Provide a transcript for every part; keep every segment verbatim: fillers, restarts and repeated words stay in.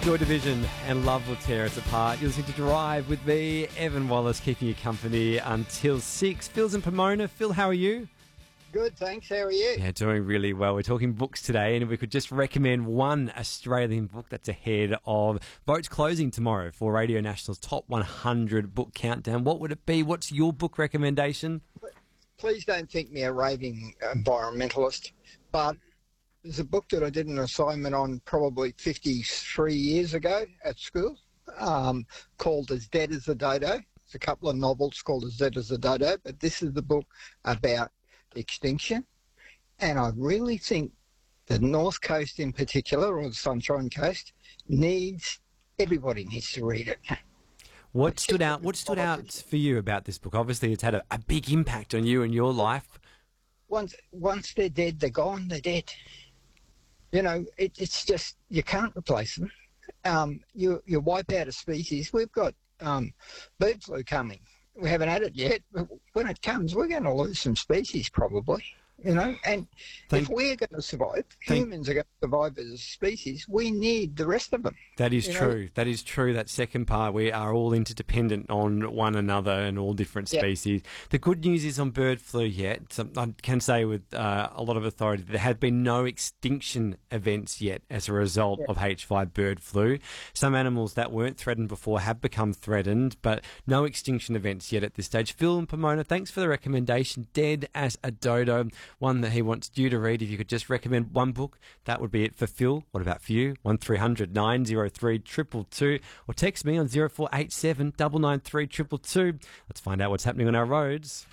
Joy Division and Love Will Tear Us Apart. You're listening to Drive with me, Evan Wallace, keeping you company until six. Phil's in Pomona. Phil, how are you? Good, thanks. How are you? Yeah, doing really well. We're talking books today, and if we could just recommend one Australian book that's ahead of votes closing tomorrow for Radio National's Top one hundred Book Countdown, what would it be? What's your book recommendation? Please don't think me a raving environmentalist, but there's a book that I did an assignment on probably fifty-three years ago at school um, called As Dead as a Dodo. It's a couple of novels called As Dead as a Dodo, but this is the book about extinction. And I really think the North Coast in particular, or the Sunshine Coast, needs, everybody needs to read it. What stood out, what stood out for you about this book? Obviously, it's had a, a big impact on you and your life. Once, once they're dead, they're gone, they're dead. You know, it, it's just, you can't replace them. Um, you, you wipe out a species. We've got um, bird flu coming. We haven't had it yet, but when it comes, we're going to lose some species probably, you know. And Thank, if we're going to survive, thank, humans are going to survive as a species, we need the rest of them. That is you true. know? That is true. That second part, we are all interdependent on one another and all different species. Yep. The good news is on bird flu yet, so I can say with uh, a lot of authority, there have been no extinction events yet as a result yep. of H five bird flu. Some animals that weren't threatened before have become threatened, but no extinction events yet at this stage. Phil and Pomona, thanks for the recommendation. Dead as a Dodo, one that he wants you to read. If you could just recommend one book, that would be it for Phil. What about for you? one three hundred nine oh three two two two or text me on zero four eight seven nine nine three two two two. Let's find out what's happening on our roads.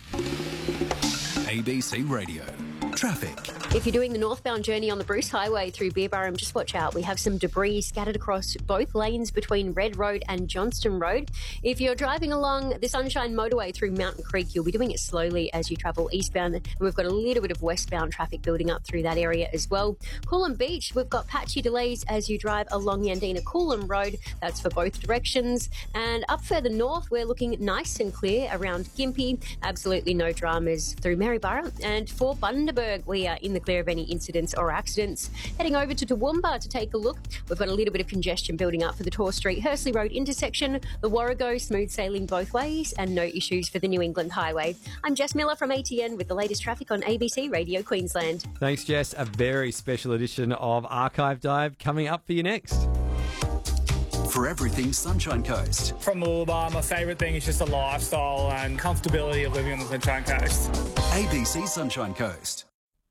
A B C Radio. Traffic. If you're doing the northbound journey on the Bruce Highway through Beerburrum, just watch out. We have some debris scattered across both lanes between Red Road and Johnston Road. If you're driving along the Sunshine Motorway through Mountain Creek, you'll be doing it slowly as you travel eastbound. And we've got a little bit of westbound traffic building up through that area as well. Coolum Beach, we've got patchy delays as you drive along Yandina Coolum Road. That's for both directions. And up further north, we're looking nice and clear around Gympie. Absolutely no dramas through Maryborough. And for Bundaberg, we are in the clear of any incidents or accidents. Heading over to Toowoomba to take a look. We've got a little bit of congestion building up for the Tor Street Hursley Road intersection, the Warrego, smooth sailing both ways, and no issues for the New England Highway. I'm Jess Miller from A T N with the latest traffic on A B C Radio Queensland. Thanks, Jess. A very special edition of Archive Dive coming up for you next. For everything Sunshine Coast. From Mooloolaba, my favourite thing is just the lifestyle and comfortability of living on the Sunshine Coast. A B C Sunshine Coast.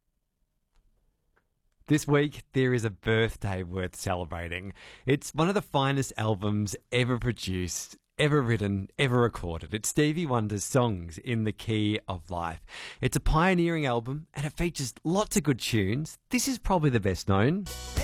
This week, there is a birthday worth celebrating. It's one of the finest albums ever produced, ever written, ever recorded. It's Stevie Wonder's Songs in the Key of Life. It's a pioneering album, and it features lots of good tunes. This is probably the best known.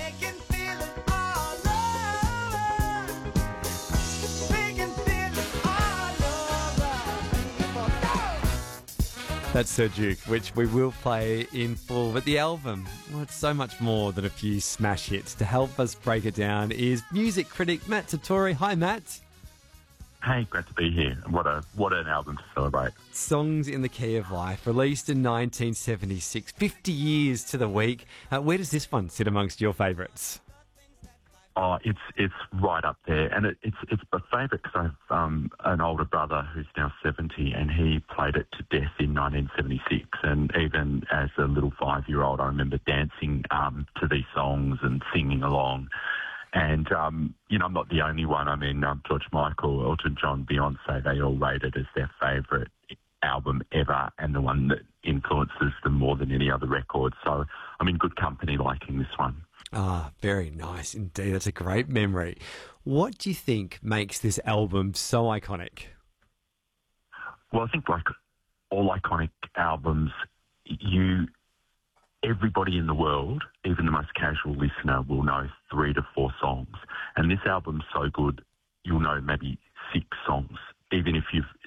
That's Sir Duke, which we will play in full. But the album, well, it's so much more than a few smash hits. To help us break it down is music critic Matt Satori. Hi, Matt. Hey, great to be here. What a what an album to celebrate. Songs in the Key of Life, released in nineteen seventy-six, fifty years to the week. Uh, where does this one sit amongst your favourites? Oh, it's it's right up there, and it, it's it's my favourite because I've um, an older brother who's now seventy, and he played it to death in nineteen seventy-six. And even as a little five-year-old, I remember dancing um, to these songs and singing along. And um, you know, I'm not the only one. I mean, um, George Michael, Elton John, Beyonce, they all rate it as their favourite album ever, and the one that influences them more than any other record. So I'm in good company liking this one. Ah, very nice indeed. That's a great memory. What do you think makes this album so iconic? Well, I think like all iconic albums, you, everybody in the world, even the most casual listener, will know three to four songs. And this album's so good, you'll know maybe six songs, even if you've